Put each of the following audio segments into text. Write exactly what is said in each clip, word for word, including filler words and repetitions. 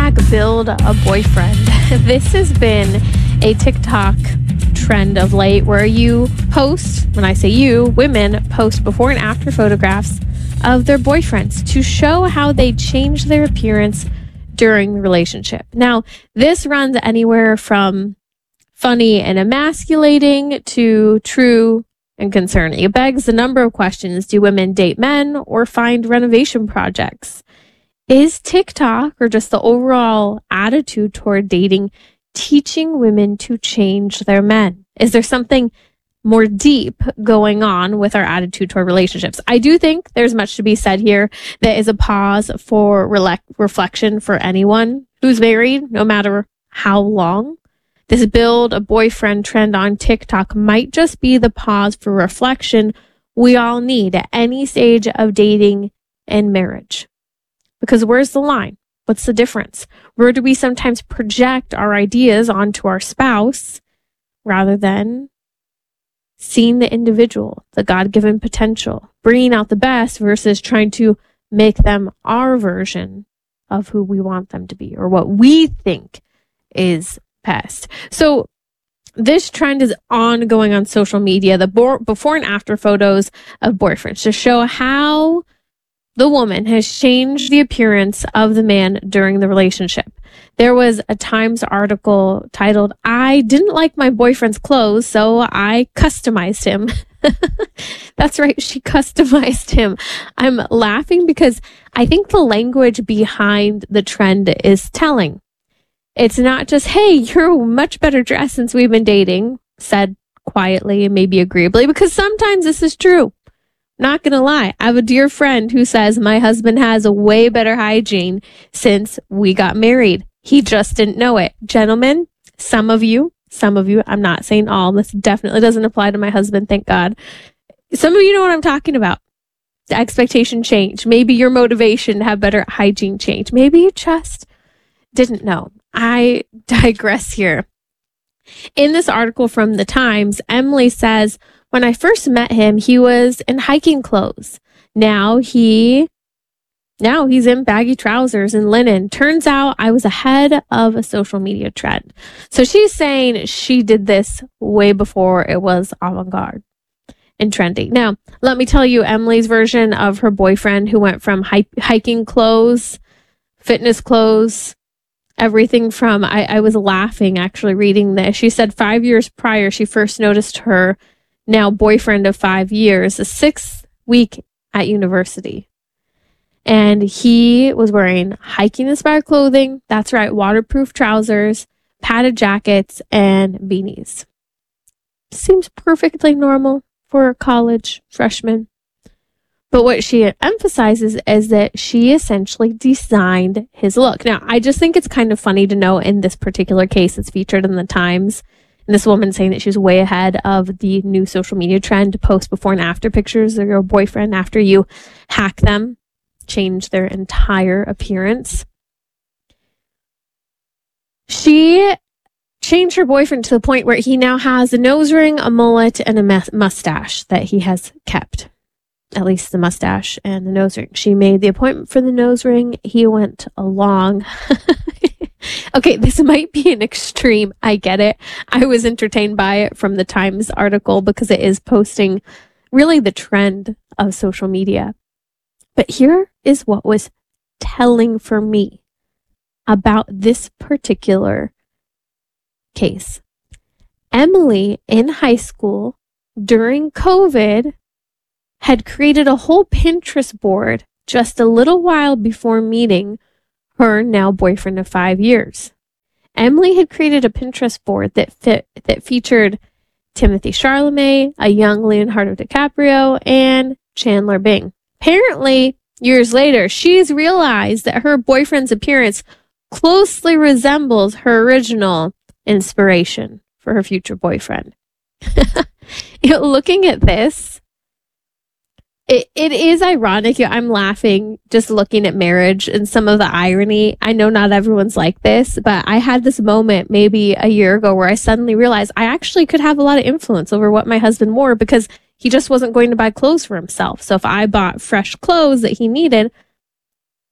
hashtag build a boyfriend. This has been a TikTok trend of late where you post, when I say you, women post before and after photographs of their boyfriends to show how they change their appearance during the relationship. Now, this runs anywhere from funny and emasculating to true and concerning. It begs a number of questions. Do women date men or find renovation projects? Is TikTok or just the overall attitude toward dating teaching women to change their men? Is there something more deep going on with our attitude toward relationships? I do think there's much to be said here that is a pause for rele- reflection for anyone who's married, no matter how long. This build a boyfriend trend on TikTok might just be the pause for reflection we all need at any stage of dating and marriage. Because where's the line? What's the difference? Where do we sometimes project our ideas onto our spouse rather than seeing the individual, the God-given potential, bringing out the best versus trying to make them our version of who we want them to be or what we think is best. So this trend is ongoing on social media, the bo- before and after photos of boyfriends to show how the woman has changed the appearance of the man during the relationship. There was a Times article titled, "I didn't like my boyfriend's clothes, so I customized him." That's right, she customized him. I'm laughing because I think the language behind the trend is telling. It's not just, "Hey, you're much better dressed since we've been dating," said quietly and maybe agreeably, because sometimes this is true. Not gonna lie, I have a dear friend who says my husband has a way better hygiene since we got married. He just didn't know it. Gentlemen, some of you, some of you, I'm not saying all, this definitely doesn't apply to my husband, thank God. Some of you know what I'm talking about. The expectation changed. Maybe your motivation to have better hygiene changed. Maybe you just didn't know. I digress here. In this article from the Times, Emily says, "When I first met him, he was in hiking clothes. Now he, now he's in baggy trousers and linen. Turns out I was ahead of a social media trend." So she's saying she did this way before it was avant-garde and trendy. Now, let me tell you Emily's version of her boyfriend who went from hi- hiking clothes, fitness clothes, everything from, I, I was laughing actually reading this. She said five years prior, she first noticed her now boyfriend of five years, a sixth week at university. And he was wearing hiking inspired clothing. That's right, waterproof trousers, padded jackets, and beanies. Seems perfectly normal for a college freshman. But what she emphasizes is that she essentially designed his look. Now, I just think it's kind of funny to know in this particular case, it's featured in the Times, and this woman saying that she was way ahead of the new social media trend to post before and after pictures of your boyfriend after you hack them, change their entire appearance. She changed her boyfriend to the point where he now has a nose ring, a mullet, and a mustache that he has kept. At least the mustache and the nose ring. She made the appointment for the nose ring. He went along. Okay, this might be an extreme. I get it. I was entertained by it from the Times article because it is posting really the trend of social media. But here is what was telling for me about this particular case. Emily in high school during COVID had created a whole Pinterest board just a little while before meeting her now boyfriend of five years. Emily had created a Pinterest board that fit, that featured Timothy Chalamet, a young Leonardo DiCaprio, and Chandler Bing. Apparently, years later, she's realized that her boyfriend's appearance closely resembles her original inspiration for her future boyfriend. You know, looking at this, It it is ironic. I'm laughing just looking at marriage and some of the irony. I know not everyone's like this, but I had this moment maybe a year ago where I suddenly realized I actually could have a lot of influence over what my husband wore because he just wasn't going to buy clothes for himself. So if I bought fresh clothes that he needed,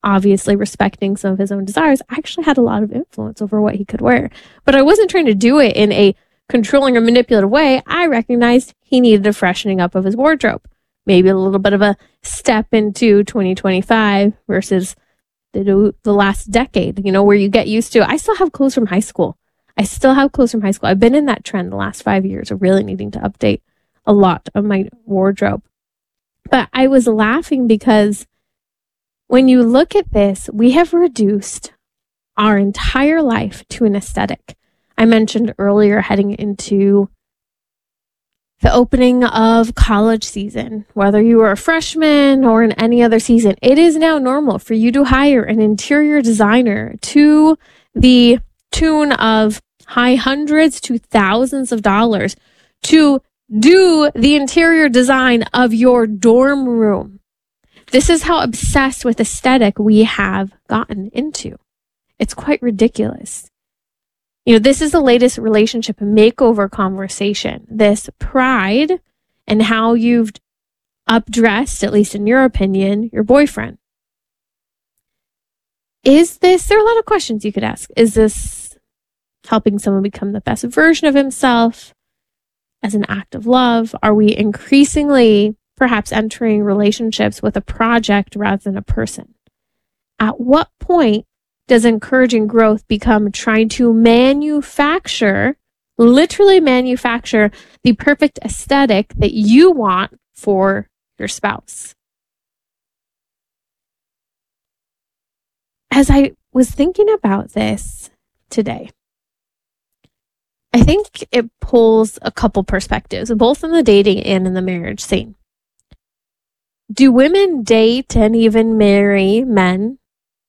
obviously respecting some of his own desires, actually had a lot of influence over what he could wear. But I wasn't trying to do it in a controlling or manipulative way. I recognized he needed a freshening up of his wardrobe. Maybe a little bit of a step into twenty twenty-five versus the, the last decade, you know, where you get used to, I still have clothes from high school. I still have clothes from high school. I've been in that trend the last five years of really needing to update a lot of my wardrobe. But I was laughing because when you look at this, we have reduced our entire life to an aesthetic. I mentioned earlier heading into the opening of college season, whether you are a freshman or in any other season, it is now normal for you to hire an interior designer to the tune of high hundreds to thousands of dollars to do the interior design of your dorm room. This is how obsessed with aesthetic we have gotten into. It's quite ridiculous. You know, this is the latest relationship makeover conversation. This pride and how you've updressed, at least in your opinion, your boyfriend. Is this, there are a lot of questions you could ask. Is this helping someone become the best version of himself as an act of love? Are we increasingly perhaps entering relationships with a project rather than a person? At what point does encouraging growth become trying to manufacture, literally manufacture the perfect aesthetic that you want for your spouse? As I was thinking about this today, I think it pulls a couple perspectives, both in the dating and in the marriage scene. Do women date and even marry men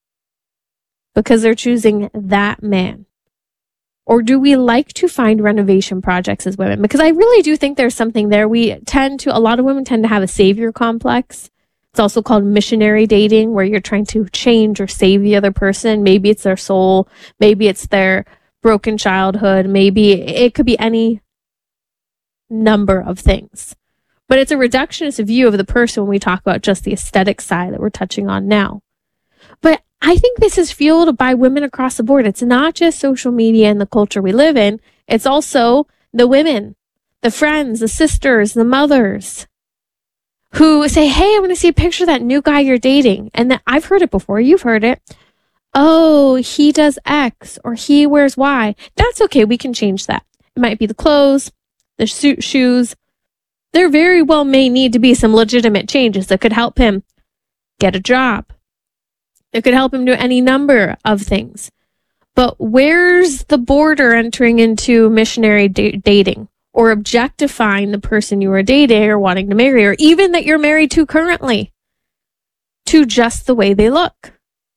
because they're choosing that man? Or do we like to find renovation projects as women? Because I really do think there's something there. We tend to, a lot of women tend to have a savior complex. It's also called missionary dating, where you're trying to change or save the other person. Maybe it's their soul. Maybe it's their broken childhood. Maybe it could be any number of things. But it's a reductionist view of the person when we talk about just the aesthetic side that we're touching on now. But I think this is fueled by women across the board. It's not just social media and the culture we live in. It's also the women, the friends, the sisters, the mothers who say, hey, I want to see a picture of that new guy you're dating. And that I've heard it before. You've heard it. Oh, he does X or he wears Y. That's okay. We can change that. It might be the clothes, the suit, shoes. There very well may need to be some legitimate changes that could help him get a job. It could help him do any number of things. But where's the border entering into missionary da- dating or objectifying the person you are dating or wanting to marry, or even that you're married to currently, to just the way they look?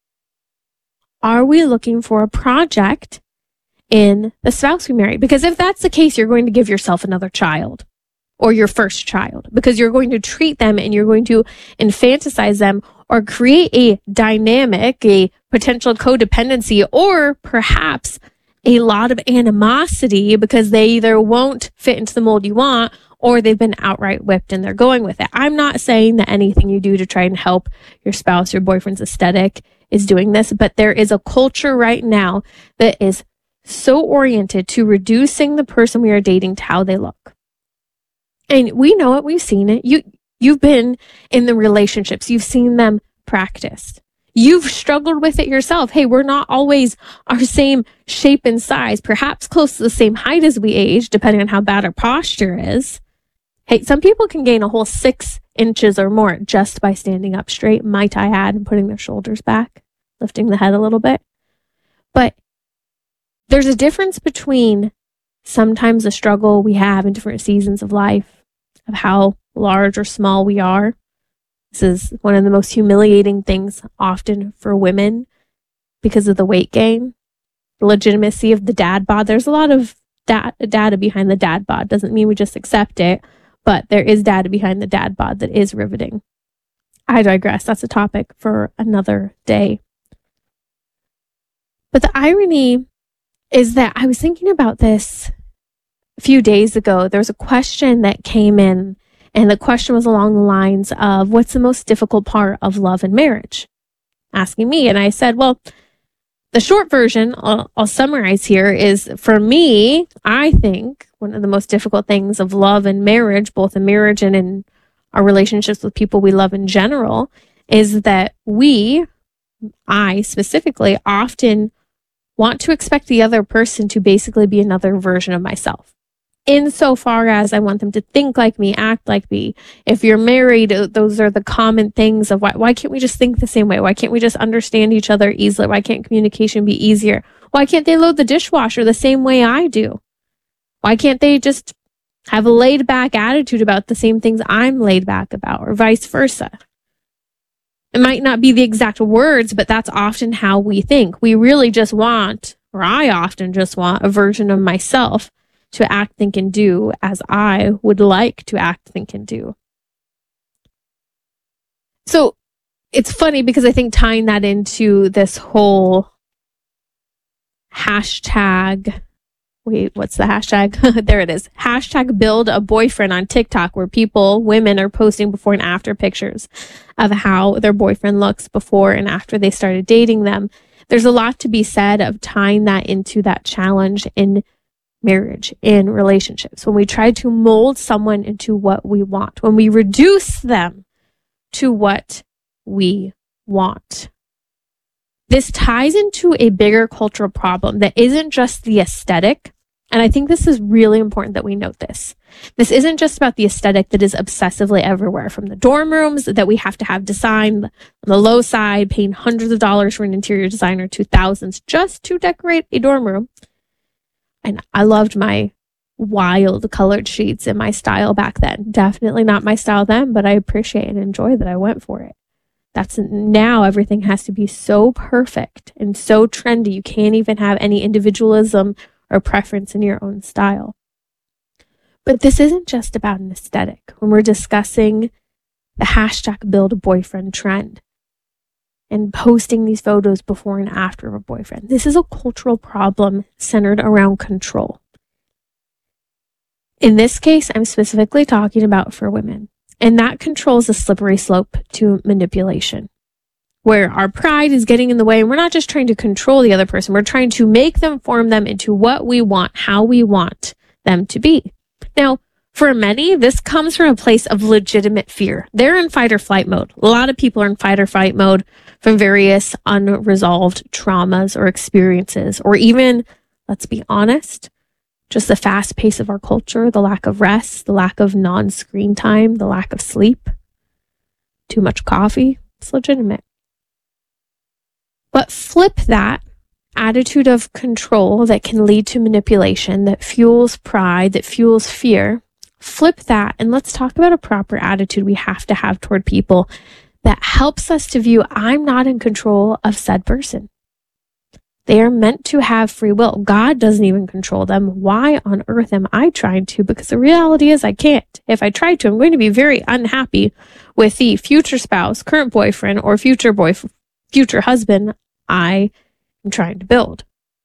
Are we looking for a project in the spouse we marry? Because if that's the case, you're going to give yourself another child or your first child, because you're going to treat them and you're going to infantilize them or create a dynamic, a potential codependency, or perhaps a lot of animosity because they either won't fit into the mold you want or they've been outright whipped and they're going with it. I'm not saying that anything you do to try and help your spouse, your boyfriend's aesthetic is doing this, but there is a culture right now that is so oriented to reducing the person we are dating to how they look. And we know it, we've seen it. You, you've been in the relationships, you've seen them practiced. You've struggled with it yourself. Hey, we're not always our same shape and size, perhaps close to the same height as we age, depending on how bad our posture is. Hey, some people can gain a whole six inches or more just by standing up straight, might I add, and putting their shoulders back, lifting the head a little bit. But there's a difference between sometimes the struggle we have in different seasons of life, of how large or small we are. This is one of the most humiliating things often for women because of the weight gain, the legitimacy of the dad bod. There's a lot of da- data behind the dad bod. Doesn't mean we just accept it, but there is data behind the dad bod that is riveting. I digress. That's a topic for another day. But the irony is that I was thinking about this a few days ago. There was a question that came in, and the question was along the lines of, what's the most difficult part of love and marriage? asking me. And I said, well, the short version I'll, I'll summarize here is, for me, I think one of the most difficult things of love and marriage, both in marriage and in our relationships with people we love in general, is that we, I specifically, often want to expect the other person to basically be another version of myself. Insofar as I want them to think like me, act like me. If you're married, those are the common things of why, why can't we just think the same way? Why can't we just understand each other easily? Why can't communication be easier? Why can't they load the dishwasher the same way I do? Why can't they just have a laid back attitude about the same things I'm laid back about, or vice versa? It might not be the exact words, but that's often how we think. We really just want, or I often just want, a version of myself to act, think, and do as I would like to act, think, and do. So it's funny because I think tying that into this whole hashtag, wait, what's the hashtag? There it is. Hashtag build a boyfriend on TikTok, where people, women, are posting before and after pictures of how their boyfriend looks before and after they started dating them. There's a lot to be said of tying that into that challenge in marriage, in relationships, when we try to mold someone into what we want, when we reduce them to what we want. This ties into a bigger cultural problem that isn't just the aesthetic. And I think this is really important that we note this. This isn't just about the aesthetic that is obsessively everywhere, from the dorm rooms that we have to have designed on the low side, paying hundreds of dollars for an interior designer to thousands just to decorate a dorm room. And I loved my wild colored sheets in my style back then. Definitely not my style then, but I appreciate and enjoy that I went for it. That's now everything has to be so perfect and so trendy. You can't even have any individualism or preference in your own style. But this isn't just about an aesthetic. When we're discussing the hashtag build a boyfriend trend and posting these photos before and after of a boyfriend, this is a cultural problem centered around control. In this case, I'm specifically talking about for women. And that controls a slippery slope to manipulation, where our pride is getting in the way, and we're not just trying to control the other person, we're trying to make them, form them into what we want, how we want them to be. Now, for many, this comes from a place of legitimate fear. They're in fight or flight mode. A lot of people are in fight or flight mode from various unresolved traumas or experiences, or even, let's be honest, just the fast pace of our culture, the lack of rest, the lack of non-screen time, the lack of sleep, too much coffee. It's legitimate. But flip that attitude of control that can lead to manipulation, that fuels pride, that fuels fear. Flip that, and let's talk about a proper attitude we have to have toward people that helps us to view, I'm not in control of said person. They are meant to have free will. God doesn't even control them. Why on earth am I trying to? Because the reality is I can't. If I try to, I'm going to be very unhappy with the future spouse, current boyfriend, or future boyfriend, future husband I am trying to build.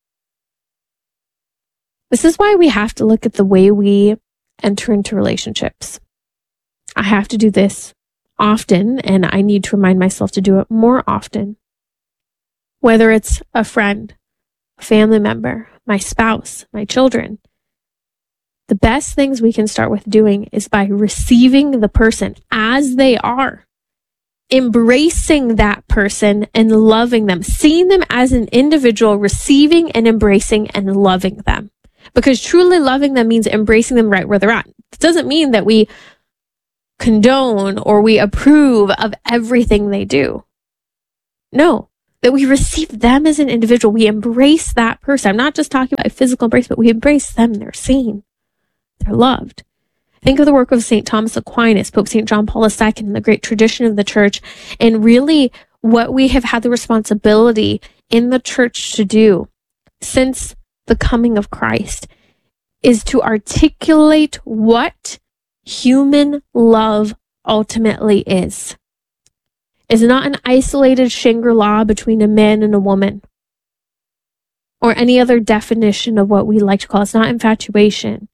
This is why we have to look at the way we enter into relationships. I have to do this often, and I need to remind myself to do it more often. Whether it's a friend, a family member, my spouse, my children, the best things we can start with doing is by receiving the person as they are, embracing that person and loving them, seeing them as an individual, receiving and embracing and loving them. Because truly loving them means embracing them right where they're at. It doesn't mean that we condone or we approve of everything they do. No, that we receive them as an individual. We embrace that person. I'm not just talking about a physical embrace, but we embrace them. They're seen. They're loved. Think of the work of Saint Thomas Aquinas, Pope Saint John Paul the Second, and the great tradition of the church, and really what we have had the responsibility in the church to do since the coming of Christ is to articulate what human love ultimately is. It's not an isolated Shangri-La between a man and a woman, or any other definition of what we like to call. It's not infatuation.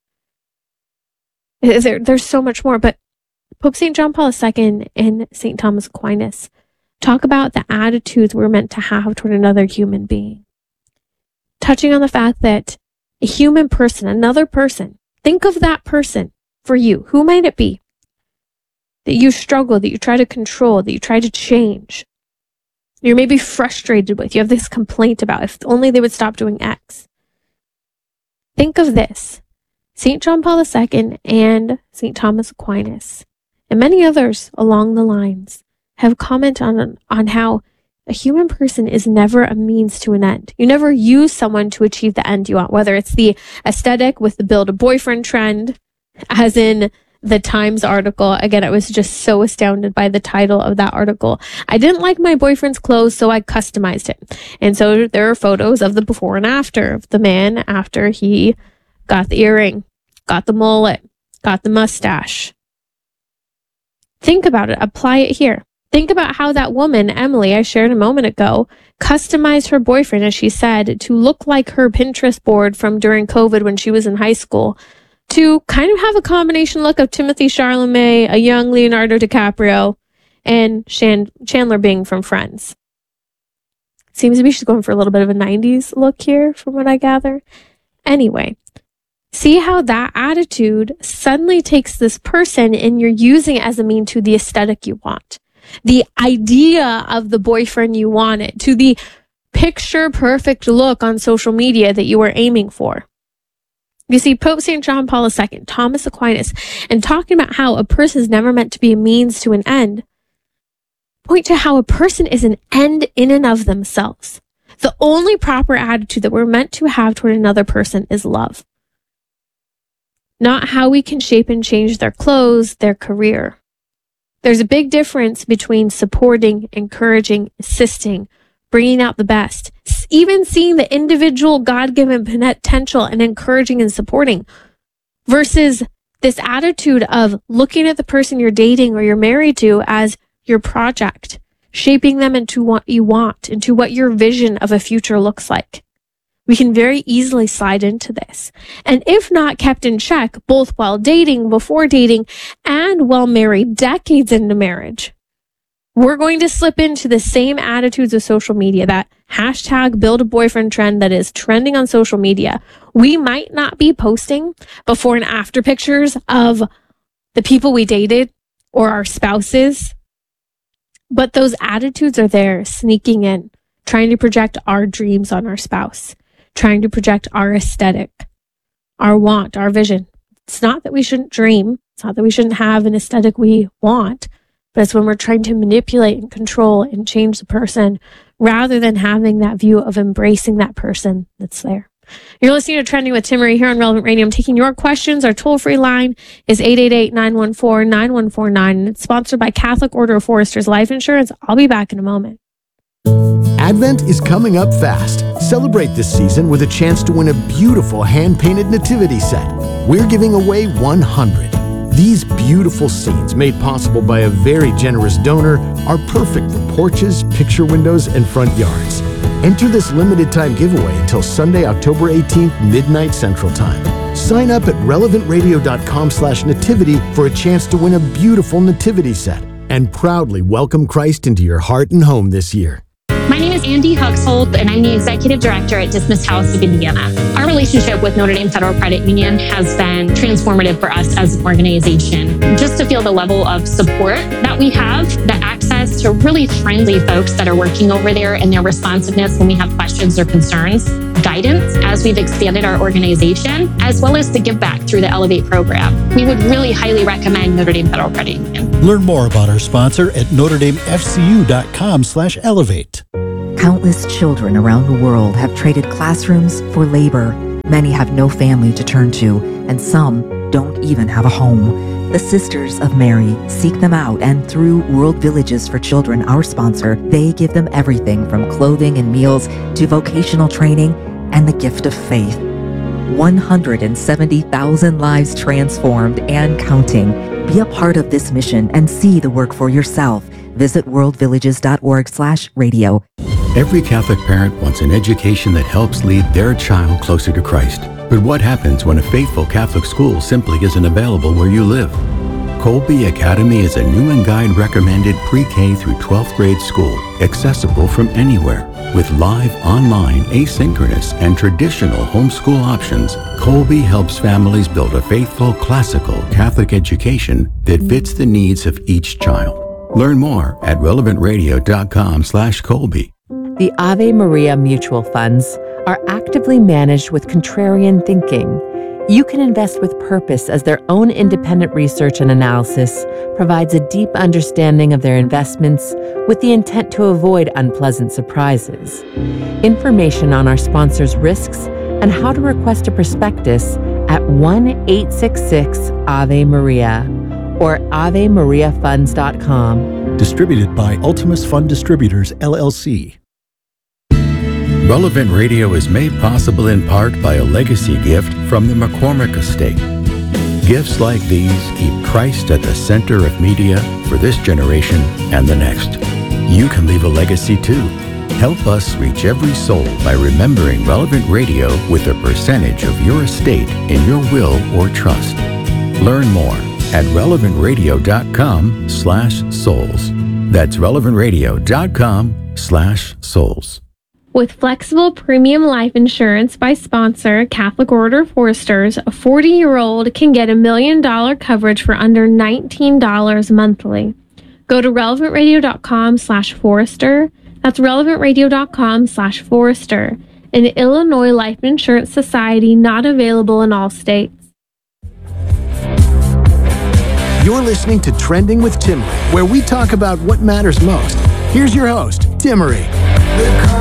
There, there's so much more, but Pope Saint John Paul the Second and Saint Thomas Aquinas Talk about the attitudes we're meant to have toward another human being. Touching on the fact that a human person, another person, think of that person for you. Who might it be that you struggle, that you try to control, that you try to change? You're maybe frustrated with. You have this complaint about if only they would stop doing X. Think of this. Saint John Paul the Second and Saint Thomas Aquinas and many others along the lines have commented on, on how a human person is never a means to an end. You never use someone to achieve the end you want, whether it's the aesthetic with the build a boyfriend trend, as in the Times article. Again, I was just so astounded by the title of that article. I didn't like my boyfriend's clothes, so I customized it. And so there are photos of the before and after of the man after he got the earring, got the mullet, got the mustache. Think about it. Apply it here. Think about how that woman, Emily, I shared a moment ago, customized her boyfriend, as she said, to look like her Pinterest board from during COVID when she was in high school, to kind of have a combination look of Timothée Chalamet, a young Leonardo DiCaprio, and Shan- Chandler Bing from Friends. Seems to be she's going for a little bit of a nineties look here, from what I gather. Anyway, see how that attitude suddenly takes this person and you're using it as a mean to the aesthetic you want. The idea of the boyfriend you wanted, to the picture perfect look on social media that you were aiming for. You see, Pope Saint John Paul the Second, Thomas Aquinas, and talking about how a person is never meant to be a means to an end, point to how a person is an end in and of themselves. The only proper attitude that we're meant to have toward another person is love. Not how we can shape and change their clothes, their career. There's a big difference between supporting, encouraging, assisting, bringing out the best, even seeing the individual God-given potential and encouraging and supporting, versus this attitude of looking at the person you're dating or you're married to as your project, shaping them into what you want, into what your vision of a future looks like. We can very easily slide into this. And if not kept in check, both while dating, before dating, and while married, decades into marriage, we're going to slip into the same attitudes of social media, that hashtag build a boyfriend trend that is trending on social media. We might not be posting before and after pictures of the people we dated or our spouses, but those attitudes are there, sneaking in, trying to project our dreams on our spouse, trying to project our aesthetic, our want, our vision. It's not that we shouldn't dream. It's not that we shouldn't have an aesthetic we want, but it's when we're trying to manipulate and control and change the person rather than having that view of embracing that person that's there. You're listening to Trending with Timmerie here on Relevant Radio. I'm taking your questions. Our toll-free line is eight eight eight, nine one four, nine one four nine, and it's sponsored by Catholic Order of Foresters Life Insurance. I'll be back in a moment. Advent is coming up fast. Celebrate this season with a chance to win a beautiful hand-painted nativity set. We're giving away one hundred. These beautiful scenes, made possible by a very generous donor, are perfect for porches, picture windows, and front yards. Enter this limited time giveaway until Sunday, October eighteenth, midnight Central Time. Sign up at relevant radio dot com slash nativity for a chance to win a beautiful nativity set and proudly welcome Christ into your heart and home this year. My name is Andy Huxhold, and I'm the Executive Director at Dismissed House of Indiana. Our relationship with Notre Dame Federal Credit Union has been transformative for us as an organization. Just to feel the level of support that we have, the access to really friendly folks that are working over there, and their responsiveness when we have questions or concerns, guidance as we've expanded our organization, as well as the give back through the Elevate program. We would really highly recommend Notre Dame Federal Credit Union. Learn more about our sponsor at notre dame f c u dot com slash elevate. Countless children around the world have traded classrooms for labor. Many have no family to turn to, and some don't even have a home. The Sisters of Mary seek them out, and through World Villages for Children, our sponsor, they give them everything from clothing and meals to vocational training and the gift of faith. one hundred seventy thousand lives transformed and counting. Be a part of this mission and see the work for yourself. Visit world villages dot org slash radio. Every Catholic parent wants an education that helps lead their child closer to Christ. But what happens when a faithful Catholic school simply isn't available where you live? Colby Academy is a new and guide recommended pre-K through twelfth grade school, accessible from anywhere. With live, online, asynchronous, and traditional homeschool options, Colby helps families build a faithful, classical Catholic education that fits the needs of each child. Learn more at relevant radio dot com slash Colby. The Ave Maria mutual funds are actively managed with contrarian thinking. You can invest with purpose as their own independent research and analysis provides a deep understanding of their investments with the intent to avoid unpleasant surprises. Information on our sponsors' risks and how to request a prospectus at one eight six six Ave Maria or ave maria funds dot com. Distributed by Ultimus Fund Distributors, L L C. Relevant Radio is made possible in part by a legacy gift from the McCormick Estate. Gifts like these keep Christ at the center of media for this generation and the next. You can leave a legacy too. Help us reach every soul by remembering Relevant Radio with a percentage of your estate in your will or trust. Learn more at relevant radio dot com slash souls. That's relevant radio dot com slash souls. With flexible premium life insurance by sponsor Catholic Order Foresters, a forty-year-old can get a million dollar coverage for under nineteen dollars monthly. Go to relevant radio dot com slash Forester. That's relevant radio dot com slash Forester. An Illinois Life Insurance Society not available in all states. You're listening to Trending with Timmerie, where we talk about what matters most. Here's your host, Timmerie.